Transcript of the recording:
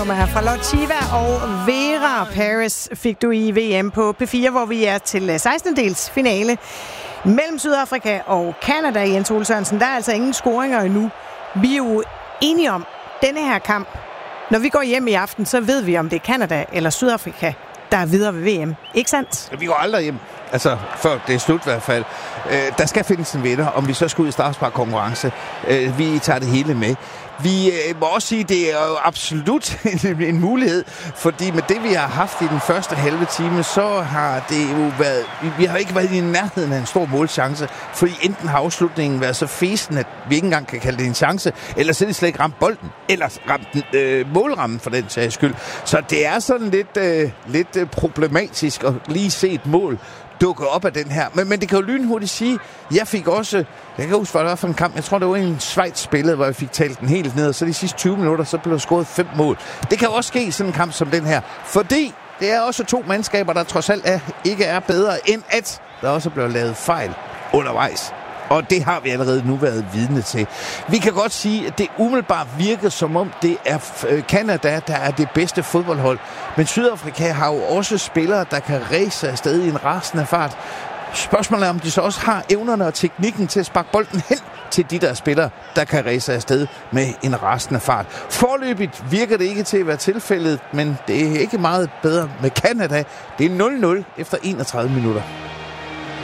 Her fra Lotiva og Vera Paris fik du i VM på P4, hvor vi er til 16-dels finale mellem Sydafrika og Canada. Jens Ole Sørensen, der er altså ingen scoringer endnu. Vi er jo enige om denne her kamp. Når vi går hjem i aften, så ved vi, om det er Canada eller Sydafrika, der er videre ved VM. Ikke sandt? Vi går aldrig hjem. Altså, før det er slut i hvert fald. Der skal findes en vinder, om vi så skal ud i straffesparkkonkurrence. Vi tager det hele med. Vi må også sige, at det er jo absolut en mulighed, fordi med det, vi har haft i den første halve time, så har det jo været... Vi har ikke været i nærheden af en stor målchance, fordi enten har afslutningen været så fesen, at vi ikke engang kan kalde det en chance, eller så er det slet ikke ramt bolden, eller ramt målrammen for den sags skyld. Så det er sådan lidt problematisk at lige se et mål dukke op af den her. Men det kan jo lynhurtigt sige, jeg kan huske, hvad det var for en kamp, jeg tror, det var en Schweiz-spillet, hvor jeg fik talt den helt ned, og så de sidste 20 minutter, så blev der scoret 5 mål. Det kan jo også ske i sådan en kamp som den her, fordi det er også 2 mandskaber, der trods alt ikke er bedre, end at der også blev lavet fejl undervejs. Og det har vi allerede nu været vidne til. Vi kan godt sige, at det umiddelbart virker som om, det er Canada, der er det bedste fodboldhold. Men Sydafrika har jo også spillere, der kan ræse afsted i en rasende fart. Spørgsmålet er, om de så også har evnerne og teknikken til at sparke bolden hen til de der spillere, der kan ræse afsted med en rasende fart. Forløbigt virker det ikke til at være tilfældet, men det er ikke meget bedre med Canada. Det er 0-0 efter 31 minutter.